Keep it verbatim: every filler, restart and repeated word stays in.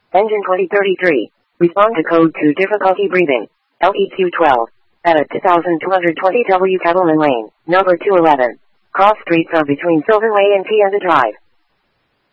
Engine twenty thirty-three. Respond to code two difficulty breathing. L E Q twelve. At two thousand two hundred twenty W Cattleman Lane, number two eleven. Cross streets are between Sylvan Way and Tienda Drive.